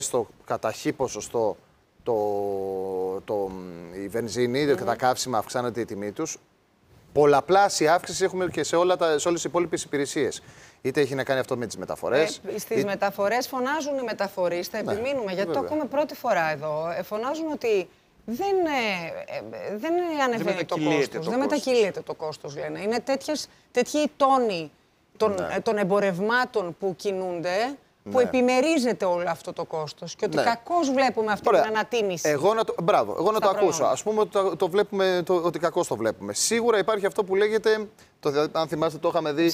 στο καταχύ ποσοστό η βενζίνη και τα καύσιμα αυξάνεται η τιμή τους. Πολλαπλάσια αύξηση έχουμε και σε όλες τις υπόλοιπες υπηρεσίες. Είτε έχει να κάνει αυτό με τις μεταφορές. Στις μεταφορές φωνάζουν οι μεταφορείς, θα επιμείνουμε, γιατί το ακούμε πρώτη φορά εδώ. Φωνάζουν ότι δεν ανεβαίνει το κόστος, δεν μετακυλείται το κόστος, λένε. Είναι τέτοιοι οι τόνοι των εμπορευμάτων που κινούνται, που επιμερίζεται όλο αυτό το κόστος και ότι κακώς βλέπουμε αυτή την ανατίμηση. Εγώ να το ακούσω. Ας πούμε ότι ότι κακώς το βλέπουμε. Σίγουρα υπάρχει αυτό που λέγεται, αν θυμάστε το είχαμε δει,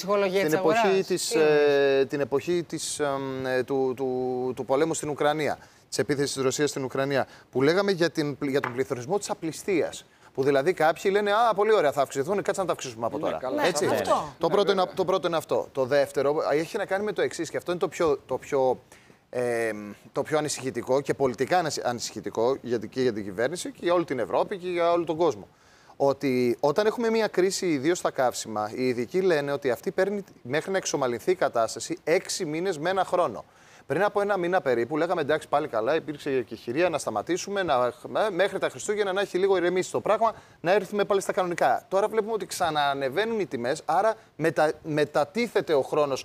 την εποχή του πολέμου στην Ουκρανία, της επίθεσης της Ρωσίας στην Ουκρανία, που λέγαμε για τον πληθωρισμό της απληστίας. Που δηλαδή κάποιοι λένε «Α, πολύ ωραία, θα αυξηθούν, κάτσε να τα αυξήσουμε από τώρα». Έτσι. Το πρώτο είναι αυτό. Το δεύτερο έχει να κάνει με το εξής, και αυτό είναι το πιο ανησυχητικό και πολιτικά ανησυχητικό και για την κυβέρνηση και για όλη την Ευρώπη και για όλο τον κόσμο. Ότι όταν έχουμε μια κρίση, ιδίως στα καύσιμα, οι ειδικοί λένε ότι αυτή παίρνει μέχρι να εξομαλυνθεί η κατάσταση 6 μήνες με 1 χρόνο. Πριν από 1 μήνα περίπου, λέγαμε εντάξει, πάλι καλά, υπήρξε και χειρία να σταματήσουμε, μέχρι τα Χριστούγεννα να έχει λίγο ηρεμήσει το πράγμα, να έρθουμε πάλι στα κανονικά. Τώρα βλέπουμε ότι ξαναανεβαίνουν οι τιμές, άρα μετατίθεται ο χρόνος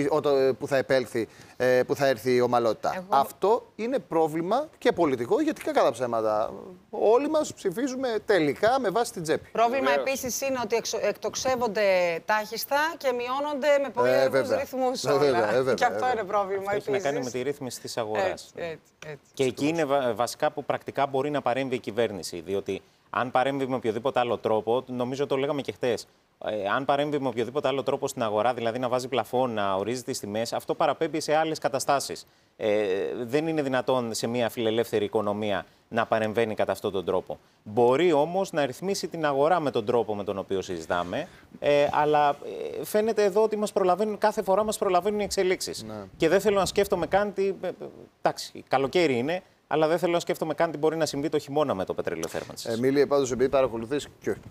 που θα επέλθει, που θα έρθει η ομαλότητα. Αυτό είναι πρόβλημα και πολιτικό, γιατί κακά τα ψέματα. Όλοι μας ψηφίζουμε τελικά με βάση την τσέπη. Πρόβλημα επίσης είναι ότι εκτοξεύονται τάχιστα και μειώνονται με πολύ αργούς ρυθμούς όλα. Και αυτό είναι πρόβλημα επίσης. Με τη ρύθμιση της αγοράς. Και εκεί είναι βασικά που πρακτικά μπορεί να παρέμβει η κυβέρνηση. Διότι αν παρέμβει με οποιοδήποτε άλλο τρόπο, νομίζω το λέγαμε και χτες, αν παρέμβει με οποιοδήποτε άλλο τρόπο στην αγορά, δηλαδή να βάζει πλαφόν, να ορίζει τις τιμές, αυτό παραπέμπει σε άλλες καταστάσεις. Δεν είναι δυνατόν σε μια φιλελεύθερη οικονομία να παρεμβαίνει κατά αυτόν τον τρόπο. Μπορεί όμως να ρυθμίσει την αγορά με τον τρόπο με τον οποίο συζητάμε, αλλά φαίνεται εδώ ότι κάθε φορά μας προλαβαίνουν οι εξελίξεις. Ναι. Και δεν θέλω να σκέφτομαι καν εντάξει, καλοκαίρι είναι, αλλά δεν θέλω να σκέφτομαι καν τι μπορεί να συμβεί το χειμώνα με το πετρελαιοθέρμανσης. Εμίλια, πάντως, επειδή παρακολουθείς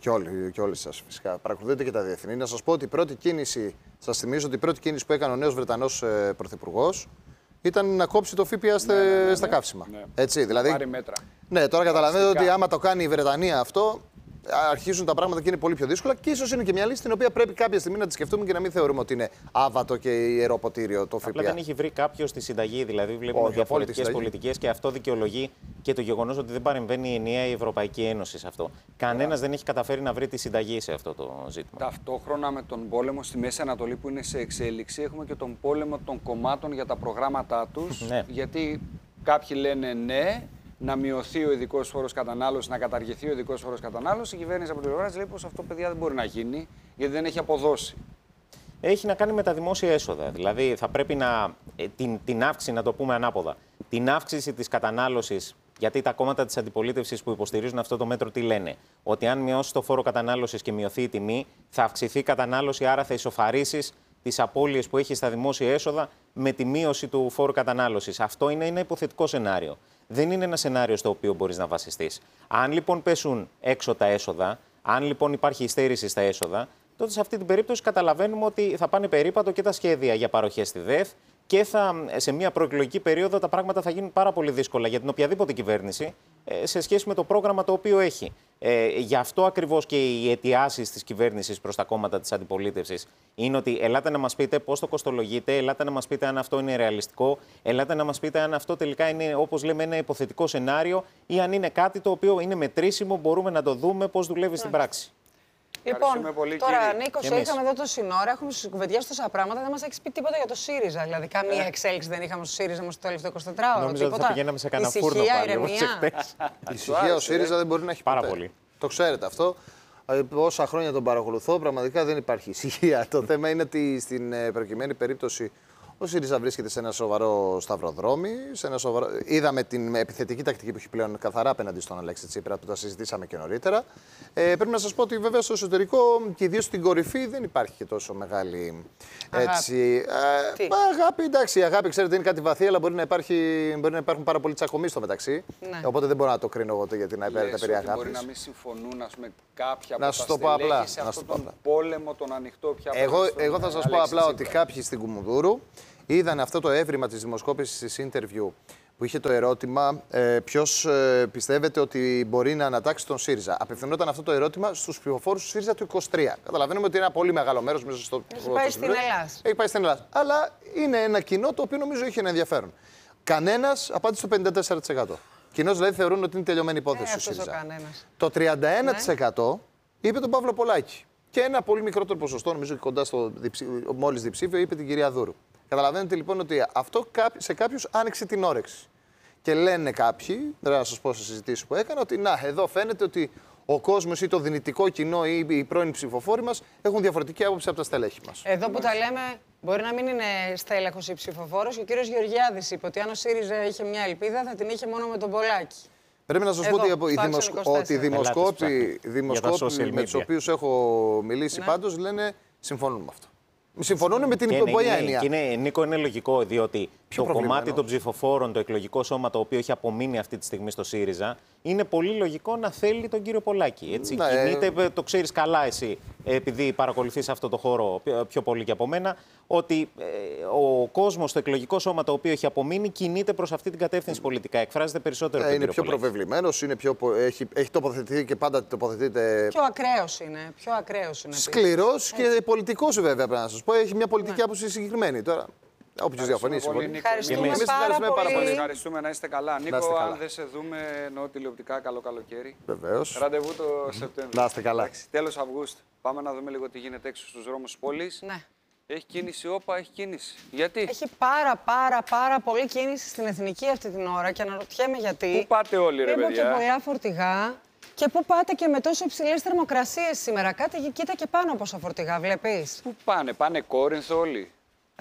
και όλοι σας φυσικά, παρακολουθείτε και τα διεθνή, να σας πω ότι η πρώτη κίνηση, σας θυμίζω ότι η πρώτη κίνηση που έκανε ο νέος Βρετανός Πρωθυπουργός ήταν να κόψει το ΦΠΑ στα καύσιμα. Ναι. Έτσι, δηλαδή. Πάρει μέτρα. Ναι, τώρα καταλαβαίνετε ότι άμα το κάνει η Βρετανία αυτό, αρχίζουν τα πράγματα και είναι πολύ πιο δύσκολα. Και ίσως είναι και μια λύση την οποία πρέπει κάποια στιγμή να τη σκεφτούμε και να μην θεωρούμε ότι είναι άβατο και ιεροποτήριο το ΦΠΑ. Απλά δεν έχει βρει κάποιο τη συνταγή. Δηλαδή, βλέπουμε διαφορετικές πολιτικές και αυτό δικαιολογεί και το γεγονός ότι δεν παρεμβαίνει η ενιαία η Ευρωπαϊκή Ένωση σε αυτό. Κανένας δεν έχει καταφέρει να βρει τη συνταγή σε αυτό το ζήτημα. Ταυτόχρονα με τον πόλεμο στη Μέση Ανατολή που είναι σε εξέλιξη, έχουμε και τον πόλεμο των κομμάτων για τα προγράμματά τους. Ναι. Γιατί κάποιοι λένε ναι, να μειωθεί ο ειδικός φόρος κατανάλωσης, να καταργηθεί ο ειδικός φόρος κατανάλωσης. Η κυβέρνηση από την πλευρά λέει πως αυτό, παιδιά, δεν μπορεί να γίνει, γιατί δεν έχει αποδώσει. Έχει να κάνει με τα δημόσια έσοδα. Δηλαδή, θα πρέπει την αύξηση, να το πούμε ανάποδα, την αύξηση της κατανάλωσης. Γιατί τα κόμματα της αντιπολίτευσης που υποστηρίζουν αυτό το μέτρο τι λένε? Ότι αν μειώσει το φόρο κατανάλωσης και μειωθεί η τιμή, θα αυξηθεί η κατανάλωση, άρα θα ισοφαρίσεις τις απώλειες που έχει στα δημόσια έσοδα με τη μείωση του φόρου κατανάλωσης. Αυτό είναι ένα υποθετικό σενάριο. Δεν είναι ένα σενάριο στο οποίο μπορείς να βασιστείς. Αν λοιπόν πέσουν έξω τα έσοδα, αν λοιπόν υπάρχει υστέρηση στα έσοδα, τότε σε αυτή την περίπτωση καταλαβαίνουμε ότι θα πάνε περίπατο και τα σχέδια για παροχές στη ΔΕΘ και σε μια προεκλογική περίοδο τα πράγματα θα γίνουν πάρα πολύ δύσκολα για την οποιαδήποτε κυβέρνηση σε σχέση με το πρόγραμμα το οποίο έχει. Γι' αυτό ακριβώς και οι αιτιάσεις της κυβέρνησης προς τα κόμματα της αντιπολίτευσης είναι ότι ελάτε να μας πείτε πώς το κοστολογείτε, ελάτε να μας πείτε αν αυτό είναι ρεαλιστικό, ελάτε να μας πείτε αν αυτό τελικά είναι, όπως λέμε, ένα υποθετικό σενάριο ή αν είναι κάτι το οποίο είναι μετρήσιμο, μπορούμε να το δούμε πώς δουλεύει στην πράξη. Λοιπόν, πολύ, τώρα Νίκο, είχαμε εδώ το σύνορα, έχουμε κουβεντιάσει τόσα πράγματα, δεν μας έχεις πει τίποτα για το ΣΥΡΙΖΑ. Δηλαδή, καμία εξέλιξη δεν είχαμε στο ΣΥΡΙΖΑ μας το τελευταίο 24ωρο. Νομίζω ότι θα πηγαίναμε σε κανένα φούρνο πάλι. Ησυχία ο ΣΥΡΙΖΑ δεν μπορεί να έχει πάρα πολύ. Το ξέρετε αυτό. Όσα χρόνια τον παρακολουθώ, πραγματικά δεν υπάρχει ησυχία. Το θέμα είναι ότι στην προκειμένη περίπτωση ο ΣΥΡΙΖΑ βρίσκεται σε ένα σοβαρό σταυροδρόμι. Είδαμε την επιθετική τακτική που έχει πλέον καθαρά απέναντι στον Αλέξη Τσίπρα, που τα συζητήσαμε και νωρίτερα. Πρέπει να σας πω ότι βέβαια στο εσωτερικό και ιδίως στην κορυφή δεν υπάρχει και τόσο μεγάλη αγάπη. Εντάξει, η αγάπη, ξέρετε, είναι κάτι βαθύ, αλλά μπορεί να υπάρχουν πάρα πολλοί τσακωμοί στο μεταξύ. Ναι. Οπότε δεν μπορώ να το κρίνω εγώ γιατί να υπέρετε περί αγάπης. Μπορεί να μην συμφωνούν, ας πούμε, κάποια από τα στελέχη σε αυτόν τον πόλεμο, τον ανοιχτό πια. Εγώ θα σας πω απλά ότι κάποιοι στην Κουμουνδούρου είδαν αυτό το έβριμα της δημοσκόπησης της interview που είχε το ερώτημα ποιος πιστεύετε ότι μπορεί να ανατάξει τον ΣΥΡΙΖΑ. Απευθυνόταν αυτό το ερώτημα στους ψηφοφόρους του ΣΥΡΙΖΑ του 23. Καταλαβαίνουμε ότι είναι ένα πολύ μεγάλο μέρος μέσα στο. Έχει πάει στην Ελλάδα. Έχει πάει στην Ελλάδα. Αλλά είναι ένα κοινό το οποίο νομίζω είχε ένα ενδιαφέρον. Κανένας απάντησε στο 54%. Κοινώς δηλαδή θεωρούν ότι είναι τελειωμένη υπόθεση του ΣΥΡΙΖΑ. Το 31% είπε τον Παύλο Πολάκη. Και ένα πολύ μικρότερο ποσοστό, νομίζω κοντά στο μόλις διψήφιο, είπε την κυρία Δούρου. Καταλαβαίνετε λοιπόν ότι αυτό σε κάποιους άνοιξε την όρεξη. Και λένε κάποιοι, δεν θα σας πω σε συζητήσεις που έκανα, ότι να, εδώ φαίνεται ότι ο κόσμος ή το δυνητικό κοινό ή οι πρώην ψηφοφόροι μας έχουν διαφορετική άποψη από τα στελέχη μας. Εδώ που τα λέμε, μπορεί να μην είναι στέλεχος ή ψηφοφόρος. Ο κύριος Γεωργιάδης είπε ότι αν ο ΣΥΡΙΖΑ είχε μια ελπίδα, θα την είχε μόνο με τον Πολάκη. Πρέπει να σας πω ότι οι δημοσκόποι με τους οποίους έχω μιλήσει πάντως λένε συμφωνούν με αυτό. Συμφωνούν με την υπομπολιά έννοια. Νίκο, είναι λογικό, διότι το κομμάτι των ψηφοφόρων, το εκλογικό σώμα το οποίο έχει απομείνει αυτή τη στιγμή στο ΣΥΡΙΖΑ, είναι πολύ λογικό να θέλει τον κύριο Πολάκη. Έτσι. Κινείται, το ξέρεις καλά εσύ, επειδή παρακολουθείς αυτό το χώρο πιο πολύ και από μένα, ότι ο κόσμος, το εκλογικό σώμα το οποίο έχει απομείνει, κινείται προς αυτή την κατεύθυνση πολιτικά. Εκφράζεται περισσότερο τον είναι κύριο πιο προβεβλημένος, έχει τοποθετηθεί και πάντα τοποθετείται. Πιο ακραίος είναι. Σκληρός και πολιτικός, βέβαια, πρέπει να σας πω. Έχει μια πολιτική άποψη συγκεκριμένη. Τώρα, όποιος διαφωνήσει. Ευχαριστούμε πάρα πολύ. Ευχαριστούμε, να είστε καλά. Νίκο, αν δεν σε δούμε, εννοώ τηλεοπτικά, καλό καλοκαίρι. Βεβαίως. Ραντεβού το Σεπτέμβριο. Να είστε καλά. Τέλος Αυγούστου. Πάμε να δούμε λίγο τι γίνεται έξω στους δρόμους της πόλης. Ναι. Έχει κίνηση, έχει κίνηση. Γιατί? Έχει πάρα πολύ κίνηση στην Εθνική αυτή την ώρα και αναρωτιέμαι γιατί. Πού πάτε όλοι, ρε παιδιά? Και πολλά φορτηγά. Και πού πάτε και με τόσο υψηλές θερμοκρασίες σήμερα? Κοίτα και πάνω πόσα φορτηγά βλέπεις. Πού πάνε Κόρινθο όλοι?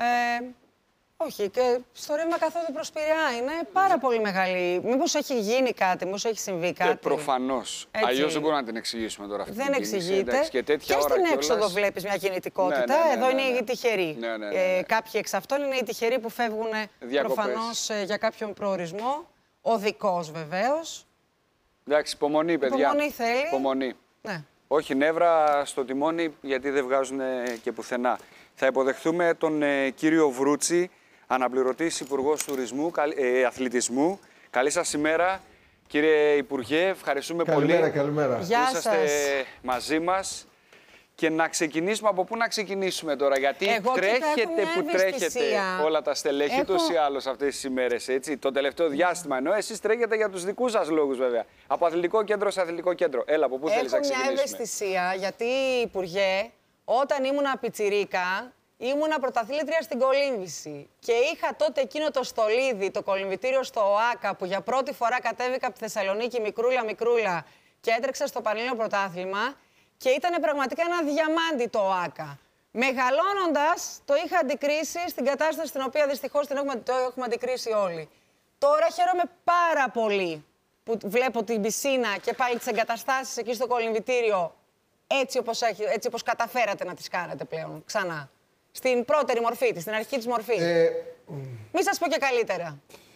Όχι, και στο ρεύμα καθόδου προς Πειραιά είναι πάρα πολύ μεγάλη. Μήπως έχει γίνει κάτι, μήπως έχει συμβεί κάτι? Προφανώς. Αλλιώς δεν μπορούμε να την εξηγήσουμε τώρα αυτή. Δεν εξηγείται. Και στην έξοδο βλέπεις μια κινητικότητα. Εδώ είναι οι τυχεροί. Κάποιοι εξ αυτών είναι οι τυχεροί που φεύγουν προφανώς για κάποιον προορισμό. Οδικός βεβαίως. Εντάξει, υπομονή, παιδιά. Υπομονή θέλει. Υπομονή. Ναι. Όχι νεύρα στο τιμόνι, γιατί δεν βγάζουν και πουθενά. Θα υποδεχθούμε τον κύριο Βρούτσι, αναπληρωτής Υπουργός Αθλητισμού. Καλή σας ημέρα, κύριε Υπουργέ. Ευχαριστούμε πολύ. Καλημέρα. Που είσαστε μαζί μας. Και να ξεκινήσουμε από πού να ξεκινήσουμε τώρα, γιατί τρέχετε που τρέχετε όλα τα στελέχη ούτως ή άλλως αυτές τις ημέρες, έτσι, το τελευταίο διάστημα, ενώ εσείς τρέχετε για τους δικούς σας λόγους βέβαια, από αθλητικό κέντρο σε αθλητικό κέντρο. Έλα, από πού θέλεις να ξεκινήσουμε? Έχω μια ευαισθησία, γιατί, Υπουργέ, όταν ήμουνα πιτσιρίκα, ήμουνα πρωταθλήτρια στην κολύμβηση και είχα τότε εκείνο το στολίδι, το κολυμβητήριο στο ΟΑΚΑ, που για πρώτη φορά κατέβηκα από τη Θεσσαλονίκη μικρούλα και έτρεξα στο Πανελλήνιο Πρωτάθλημα. Και ήταν πραγματικά ένα διαμάντι το ΟΑΚΑ. Μεγαλώνοντας, το είχα αντικρίσει στην κατάσταση στην οποία δυστυχώς το έχουμε αντικρίσει όλοι. Τώρα χαίρομαι πάρα πολύ που βλέπω την πισίνα και πάλι τις εγκαταστάσεις εκεί στο κολυμβητήριο έτσι όπως καταφέρατε να τις κάνετε πλέον ξανά. Στην πρώτερη μορφή της, στην αρχική της μορφή. Μη σας πω και καλύτερα.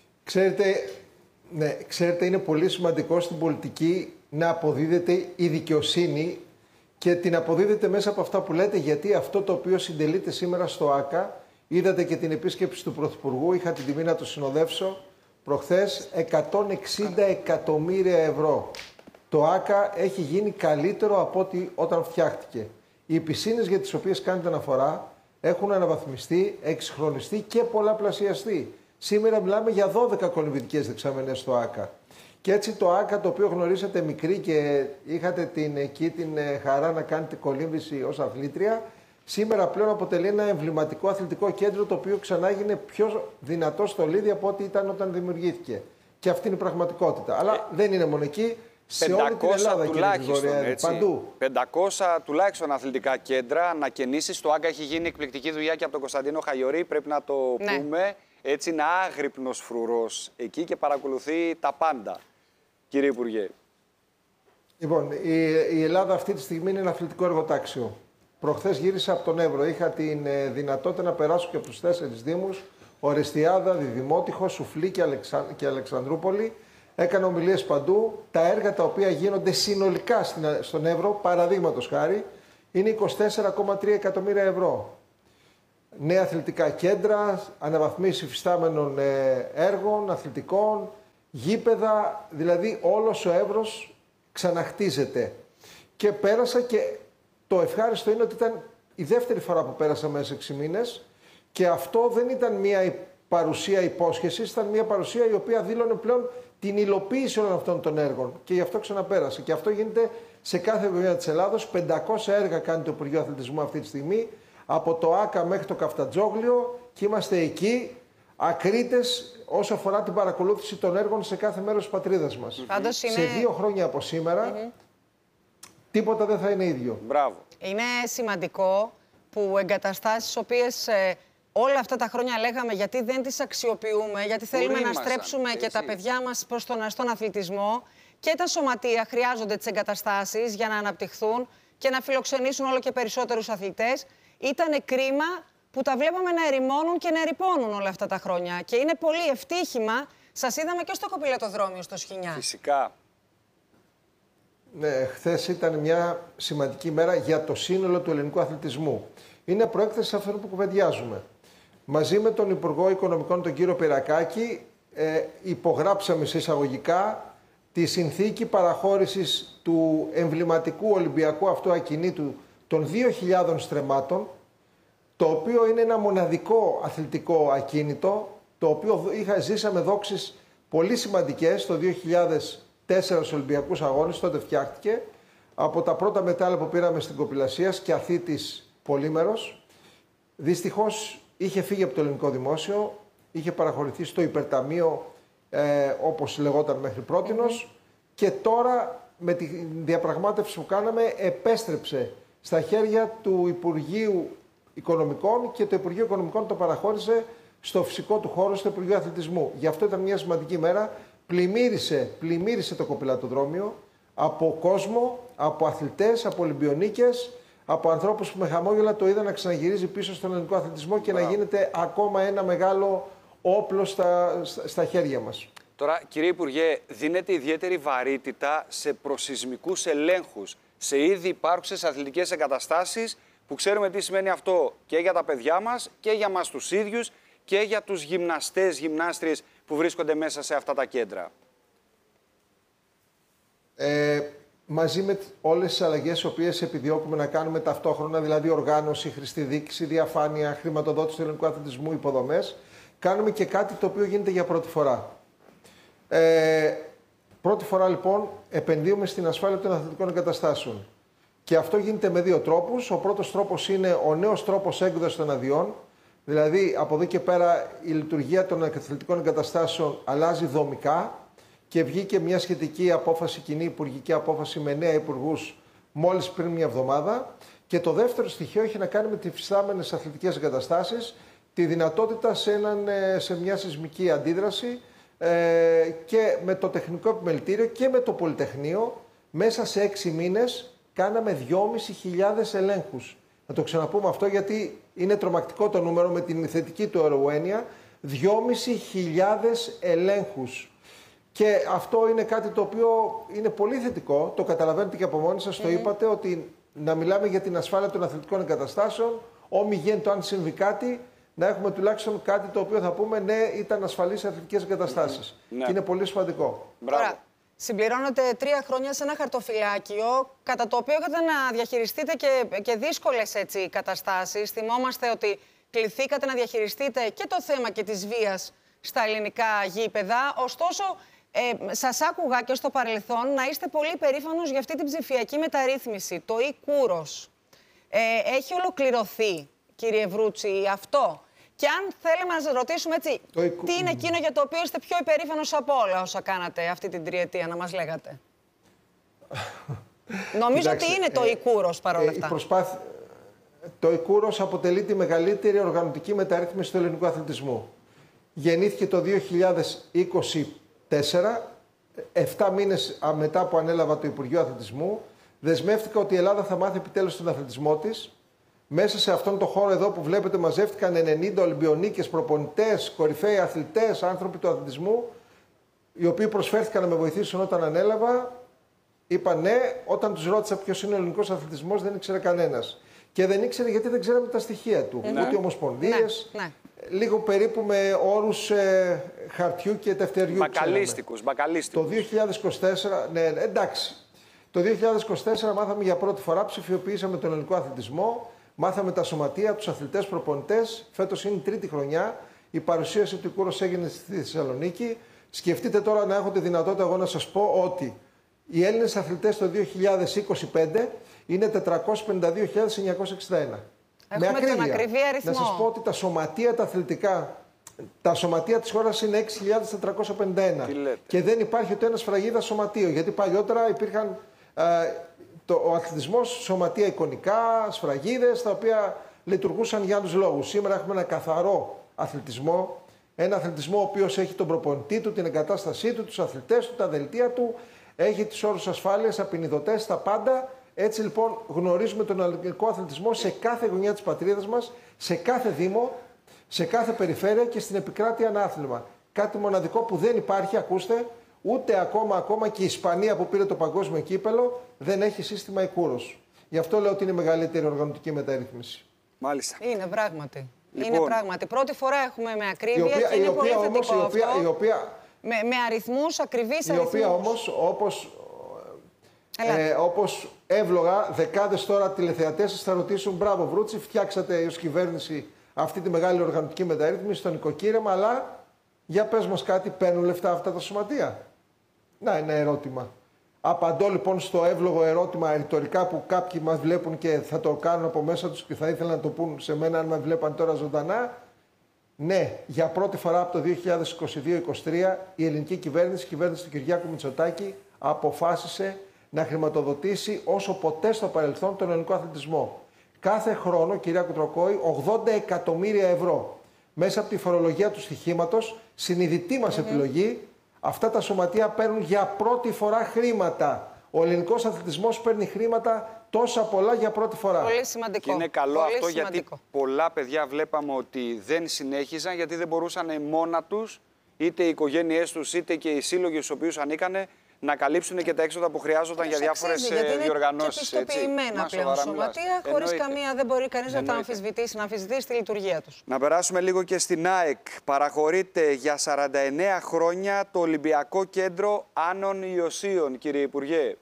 Ξέρετε, είναι πολύ σημαντικό στην πολιτική να αποδίδεται η δικαιοσύνη. Και την αποδίδετε μέσα από αυτά που λέτε, γιατί αυτό το οποίο συντελείται σήμερα στο ΆΚΑ, είδατε και την επίσκεψη του Πρωθυπουργού, είχα την τιμή να το συνοδεύσω προχθές, 160 εκατομμύρια ευρώ. Το ΆΚΑ έχει γίνει καλύτερο από ό,τι όταν φτιάχτηκε. Οι πισίνες για τις οποίες κάνετε αναφορά έχουν αναβαθμιστεί, εξυγχρονιστεί και πολλαπλασιαστεί. Σήμερα μιλάμε για 12 κολυμβητικές δεξαμενές στο ΆΚΑ. Και έτσι το ΆΚΑ, το οποίο γνωρίσατε μικρή και είχατε εκεί την χαρά να κάνετε κολύμβηση ως αθλήτρια, σήμερα πλέον αποτελεί ένα εμβληματικό αθλητικό κέντρο, το οποίο ξανά έγινε πιο δυνατό στολίδι από ό,τι ήταν όταν δημιουργήθηκε. Και αυτή είναι η πραγματικότητα. Αλλά δεν είναι μόνο εκεί, σε όλη την Ελλάδα, κύριε Γρηγοριάδη, παντού. 500 τουλάχιστον αθλητικά κέντρα, ανακαινήσεις. Το ΆΚΑ έχει γίνει εκπληκτική δουλειά και από τον Κωνσταντίνο Χαγιορί, πρέπει να το πούμε. Έτσι είναι άγρυπνος φρουρός εκεί και παρακολουθεί τα πάντα. Κύριε Υπουργέ. Λοιπόν, η Ελλάδα αυτή τη στιγμή είναι ένα αθλητικό εργοτάξιο. Προχθές γύρισα από τον Εύρο. Είχα την δυνατότητα να περάσω και από τους 4 Δήμους, Ορεστιάδα, Διδημότυχο, Σουφλή και Αλεξανδρούπολη. Έκανα ομιλίες παντού. Τα έργα τα οποία γίνονται συνολικά στον Εύρο, παραδείγματος χάρη, είναι 24,3 εκατομμύρια ευρώ. νέα αθλητικά κέντρα, αναβαθμίσεις υφιστάμενων έργων, αθλητικών, γήπεδα, δηλαδή όλος ο Εύρος ξαναχτίζεται. Και πέρασα και το ευχάριστο είναι ότι ήταν η δεύτερη φορά που πέρασα μέσα 6 μήνες και αυτό δεν ήταν μια παρουσία υπόσχεσης, ήταν μια παρουσία η οποία δήλωνε πλέον την υλοποίηση όλων αυτών των έργων και γι' αυτό ξαναπέρασε. Και αυτό γίνεται σε κάθε γωνιά της Ελλάδος. 500 έργα κάνει το Υπουργείο Αθλητισμού αυτή τη στιγμή, από το ΆΚΑ μέχρι το Καφτατζόγλιο, και είμαστε εκεί ακρίτες όσο αφορά την παρακολούθηση των έργων σε κάθε μέρος της πατρίδας μας. Σε 2 χρόνια από σήμερα, τίποτα δεν θα είναι ίδιο. Μπράβο. Είναι σημαντικό που εγκαταστάσεις οποίες όλα αυτά τα χρόνια λέγαμε γιατί δεν τις αξιοποιούμε, γιατί θέλουμε να στρέψουμε και τα παιδιά μας προς τον αθλητισμό, και τα σωματεία χρειάζονται τις εγκαταστάσεις για να αναπτυχθούν και να φιλοξενήσουν όλο και περισσότερους αθλητές. Ήτανε κρίμα που τα βλέπαμε να ερημώνουν και να ερειπώνουν όλα αυτά τα χρόνια. Και είναι πολύ ευτύχημα. Σας είδαμε και στο κοπηλατοδρόμιο στο Σχοινιά. Φυσικά. Ναι, χθες ήταν μια σημαντική μέρα για το σύνολο του ελληνικού αθλητισμού. Είναι προέκταση αυτών που κουβεντιάζουμε. Μαζί με τον Υπουργό Οικονομικών, τον κύριο Πυρακάκη, υπογράψαμε σε εισαγωγικά τη συνθήκη παραχώρησης του εμβληματικού Ολυμπιακού αυτού ακινήτου των 2.000 στρεμμάτων, το οποίο είναι ένα μοναδικό αθλητικό ακίνητο, το οποίο ζήσαμε δόξεις πολύ σημαντικές το 2004 στους Ολυμπιακούς Αγώνες, τότε φτιάχτηκε, από τα πρώτα μετάλλια που πήραμε στην Κοπηλασίας και αθήτης πολύμερος. Δυστυχώς είχε φύγει από το ελληνικό δημόσιο, είχε παραχωρηθεί στο υπερταμείο, όπως λεγόταν μέχρι πρότινος, και τώρα με τη διαπραγμάτευση που κάναμε επέστρεψε στα χέρια του Υπουργείου Οικονομικών και το Υπουργείο Οικονομικών το παραχώρησε στο φυσικό του χώρο, στο Υπουργείο Αθλητισμού. Γι' αυτό ήταν μια σημαντική μέρα. Πλημμύρισε το κοπηλατοδρόμιο από κόσμο, από αθλητές, από Ολυμπιονίκες, από ανθρώπους που με χαμόγελα το είδαν να ξαναγυρίζει πίσω στον ελληνικό αθλητισμό και να γίνεται ακόμα ένα μεγάλο όπλο στα χέρια μας. Τώρα, κύριε Υπουργέ, δίνεται ιδιαίτερη βαρύτητα σε προσεισμικούς ελέγχους, σε ήδη υπάρχουσες αθλητικές εγκαταστάσεις, που ξέρουμε τι σημαίνει αυτό και για τα παιδιά μας και για μας τους ίδιους και για τους γυμναστές, γυμνάστριες που βρίσκονται μέσα σε αυτά τα κέντρα. Μαζί με όλες τις αλλαγές τις οποίες επιδιώκουμε να κάνουμε ταυτόχρονα, δηλαδή οργάνωση, χρηστή διοίκηση, διαφάνεια, χρηματοδότηση του ελληνικού αθλητισμού, υποδομές, κάνουμε και κάτι το οποίο γίνεται για πρώτη φορά. Πρώτη φορά λοιπόν επενδύουμε στην ασφάλεια των αθλητικών εγκαταστάσεων. Και αυτό γίνεται με 2 τρόπους. Ο πρώτος τρόπος είναι ο νέος τρόπος έκδοσης των αδειών. Δηλαδή από εδώ και πέρα η λειτουργία των αθλητικών εγκαταστάσεων αλλάζει δομικά και βγήκε μια σχετική απόφαση, κοινή υπουργική απόφαση με 9 υπουργούς μόλις πριν μια εβδομάδα. Και το δεύτερο στοιχείο έχει να κάνει με τις υφιστάμενες αθλητικές εγκαταστάσεις, τη δυνατότητα σε μια σεισμική αντίδραση και με το τεχνικό επιμελητήριο και με το Πολυτεχνείο μέσα σε 6 μήνες κάναμε 2.500 ελέγχους. Να το ξαναπούμε αυτό γιατί είναι τρομακτικό το νούμερο με την θετική του έννοια. 2.500 ελέγχους. Και αυτό είναι κάτι το οποίο είναι πολύ θετικό. Το καταλαβαίνετε και από μόνοι σας, το είπατε, ότι να μιλάμε για την ασφάλεια των αθλητικών εγκαταστάσεων, όμιγεν το αν συμβεί κάτι, να έχουμε τουλάχιστον κάτι το οποίο θα πούμε ναι, ήταν ασφαλείς αθλητικές εγκαταστάσεις. Και είναι πολύ σημαντικό. Τώρα, συμπληρώνετε 3 χρόνια σε ένα χαρτοφυλάκιο, κατά το οποίο είχατε να διαχειριστείτε και δύσκολες καταστάσεις. Θυμόμαστε ότι κληθήκατε να διαχειριστείτε και το θέμα και της βίας στα ελληνικά γήπεδα. Ωστόσο, σας άκουγα και στο παρελθόν να είστε πολύ περήφανος για αυτή την ψηφιακή μεταρρύθμιση, το e-Kouros. Έχει ολοκληρωθεί, κύριε Βρούτση, αυτό? Και αν θέλουμε να σας ρωτήσουμε έτσι, τι είναι εκείνο για το οποίο είστε πιο υπερήφανος από όλα όσα κάνατε αυτή την 3 ετία, να μας λέγατε? Νομίζω ότι είναι το e-Kouros παρόλα αυτά. Το e-Kouros αποτελεί τη μεγαλύτερη οργανωτική μεταρρύθμιση του ελληνικού αθλητισμού. Γεννήθηκε το 2024, 7 μήνες μετά που ανέλαβα το Υπουργείο Αθλητισμού. Δεσμεύτηκα ότι η Ελλάδα θα μάθει επιτέλους τον αθλητισμό της. Μέσα σε αυτόν τον χώρο εδώ που βλέπετε μαζεύτηκαν 90 Ολυμπιονίκες, προπονητές, κορυφαίοι αθλητές, άνθρωποι του αθλητισμού, οι οποίοι προσφέρθηκαν να με βοηθήσουν όταν ανέλαβα. Είπα ναι, όταν τους ρώτησα ποιος είναι ο ελληνικός αθλητισμός δεν ήξερε κανένας. και δεν ήξερε γιατί δεν ξέραμε τα στοιχεία του. Ούτε ομοσπονδίες, λίγο περίπου με όρους χαρτιού και τευτεριού. Μπακαλίστικους. Το 2024, ναι, εντάξει. Το 2024 μάθαμε για πρώτη φορά, ψηφιοποιήσαμε τον ελληνικό αθλητισμό, μάθαμε τα σωματεία, τους αθλητές, προπονητές. Φέτος είναι η τρίτη χρονιά. Η παρουσίαση του Κούρος έγινε στη Θεσσαλονίκη. Σκεφτείτε τώρα να έχω τη δυνατότητα εγώ να σας πω ότι οι Έλληνες αθλητές το 2025 είναι 452.961. Έχουμε τον ακριβή αριθμό. Να σας πω ότι τα σωματεία τα αθλητικά, τα σωματεία της χώρας είναι 6.451. Και δεν υπάρχει ούτε ένα σφραγίδα σωματείο. Γιατί παλιότερα υπήρχαν ο αθλητισμός, σωματεία εικονικά, σφραγίδες, τα οποία λειτουργούσαν για άλλους λόγους. Σήμερα έχουμε ένα καθαρό αθλητισμό. Ένα αθλητισμό ο οποίος έχει τον προπονητή του, την εγκατάστασή του, τους αθλητές του, τα δελτία του, έχει τους όρους ασφάλειας, απεινιδωτές, τα πάντα. Έτσι λοιπόν γνωρίζουμε τον ελληνικό αθλητισμό σε κάθε γωνιά της πατρίδας μας, σε κάθε δήμο, σε κάθε περιφέρεια και στην επικράτεια ένα άθλημα. Κάτι μοναδικό που δεν υπάρχει, ακούστε, ούτε ακόμα και η Ισπανία που πήρε το παγκόσμιο κύπελο δεν έχει σύστημα Εκούρος. Γι' αυτό λέω ότι είναι η μεγαλύτερη οργανωτική μεταρρύθμιση. Μάλιστα. Είναι πράγματι. Λοιπόν, είναι πράγματι. Πρώτη φορά έχουμε με ακρίβεια και είναι πολύ θετικό αυτό. Με αριθμούς, ακριβείς αριθμούς. Η οποία όμως, όπως εύλογα, δεκάδες τώρα τηλεθεατές θα ρωτήσουν μπράβο Βρούτση, φτιάξατε ως κυβέρνηση αυτή τη μεγάλη οργανωτική μεταρρύθμιση στο νοικοκύρεμα, αλλά για πες μας κάτι, παίρνουν λεφτά αυτά τα σωματεία? Να, ένα ερώτημα. Απαντώ λοιπόν στο εύλογο ερώτημα ρητορικά που κάποιοι μας βλέπουν και θα το κάνουν από μέσα τους και θα ήθελαν να το πούν σε μένα αν με βλέπαν τώρα ζωντανά. Ναι, για πρώτη φορά από το 2022-2023 η ελληνική κυβέρνηση, η κυβέρνηση του Κυριάκου Μητσοτάκη, αποφάσισε να χρηματοδοτήσει όσο ποτέ στο παρελθόν τον ελληνικό αθλητισμό. Κάθε χρόνο, κυρία Κουτροκόη, 80 εκατομμύρια ευρώ μέσα από τη φορολογία του στοιχήματος, συνειδητή μας επιλογή, αυτά τα σωματεία παίρνουν για πρώτη φορά χρήματα. Ο ελληνικός αθλητισμός παίρνει χρήματα τόσα πολλά για πρώτη φορά. Πολύ σημαντικό. Και είναι καλό πολύ αυτό σημαντικό. Γιατί πολλά παιδιά βλέπαμε ότι δεν συνέχιζαν γιατί δεν μπορούσαν μόνα τους, είτε οι οικογένειές τους, είτε και οι σύλλογοι στους οποίους ανήκανε, να καλύψουν και τα έξοδα που χρειάζονταν για διάφορες διοργανώσεις. Είναι πιστοποιημένα πλέον σωματεία, χωρίς καμία, δεν μπορεί κανείς να τα αμφισβητήσει, τη λειτουργία τους. Να περάσουμε λίγο και στην ΑΕΚ. Παραχωρείται για 49 χρόνια το Ολυμπιακό Κέντρο Άνων Ιωσίων, κύριε Υπουργέ.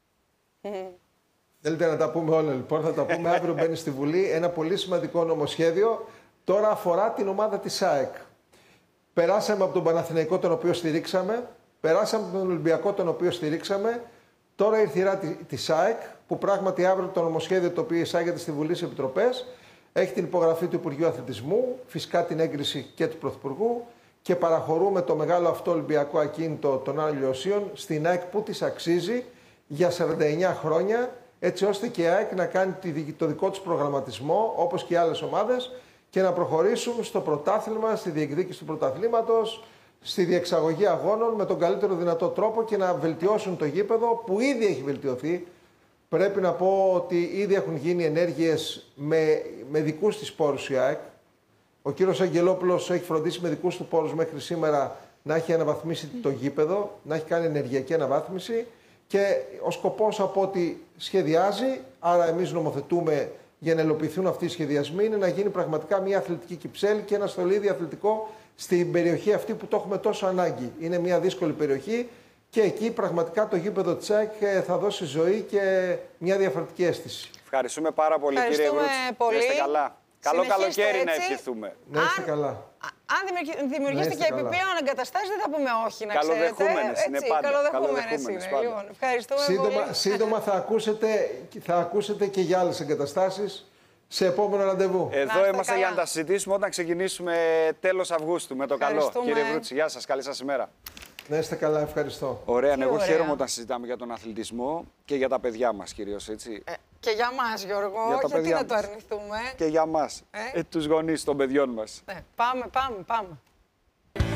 Θέλετε να τα πούμε όλα λοιπόν, θα τα πούμε αύριο, μπαίνει στη Βουλή. Ένα πολύ σημαντικό νομοσχέδιο, τώρα αφορά την ομάδα της ΑΕΚ. Περάσαμε από τον Παναθηναϊκό τον οποίο στηρίξαμε, περάσαμε από τον Ολυμπιακό τον οποίο στηρίξαμε, τώρα ήρθε η σειρά της ΑΕΚ που πράγματι αύριο το νομοσχέδιο το οποίο εισάγεται στη Βουλή σε επιτροπές έχει την υπογραφή του Υπουργείου Αθλητισμού, φυσικά την έγκριση και του Πρωθυπουργού και παραχωρούμε το μεγάλο αυτό Ολυμπιακό ακίνητο των Άνων Ιωσίων στην ΑΕΚ που της αξίζει για 49 χρόνια, έτσι ώστε και η ΑΕΚ να κάνει το δικό της προγραμματισμό, όπως και οι άλλες ομάδες, και να προχωρήσουν στο πρωτάθλημα, στη διεκδίκηση του πρωταθλήματος, στη διεξαγωγή αγώνων με τον καλύτερο δυνατό τρόπο και να βελτιώσουν το γήπεδο που ήδη έχει βελτιωθεί. Πρέπει να πω ότι ήδη έχουν γίνει ενέργειες με δικούς της πόρους η ΑΕΚ. Ο κύριος Αγγελόπουλος έχει φροντίσει με δικούς του πόρους μέχρι σήμερα να έχει αναβαθμίσει το γήπεδο, να έχει κάνει ενεργειακή αναβάθμιση. Και ο σκοπός από ό,τι σχεδιάζει, άρα εμείς νομοθετούμε για να ελοποιηθούν αυτοί οι σχεδιασμοί, είναι να γίνει πραγματικά μια αθλητική Κυψέλη και ένα στολίδι αθλητικό στην περιοχή αυτή που το έχουμε τόσο ανάγκη. Είναι μια δύσκολη περιοχή και εκεί πραγματικά το γήπεδο Τσέκ θα δώσει ζωή και μια διαφορετική αίσθηση. Ευχαριστούμε πάρα πολύ, κύριε Βρούτση. Να είστε καλά. Καλό καλοκαίρι να ευχηθούμε. Να είστε καλά. Αν δημιουργήσετε και επιπλέον εγκαταστάσεις, δεν θα πούμε όχι, να ξέρετε. Καλοδεχούμενες είναι πάντα. Καλοδεχούμενες είναι. Λοιπόν, ευχαριστούμε πολύ. Σύντομα θα ακούσετε και για άλλες εγκαταστάσεις σε επόμενο ραντεβού. Εδώ είμαστε για να τα συζητήσουμε όταν ξεκινήσουμε τέλος Αυγούστου με το καλό. Κύριε Βρούτση, γεια σας, καλή σας ημέρα. Να είστε καλά, ευχαριστώ. Ωραία, εγώ χαίρομαι όταν συζητάμε για τον αθλητισμό και για τα παιδιά μας κυρίως, έτσι. Και για μας, Γιώργο, γιατί να το αρνηθούμε. Και για μας, τους γονείς των παιδιών μας. Ναι, πάμε.